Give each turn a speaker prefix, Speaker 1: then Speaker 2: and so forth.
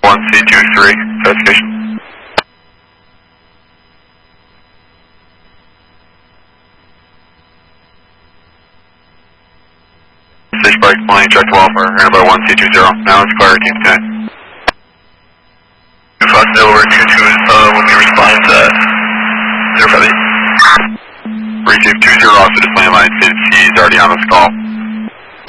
Speaker 1: 1C23, investigation. Station bike, plane, check to Alpha, number 1C20. Now it's clear, team 10. If I still over 22 is, when we respond to 058. Receive 20 off to the plane line, C is already on this call.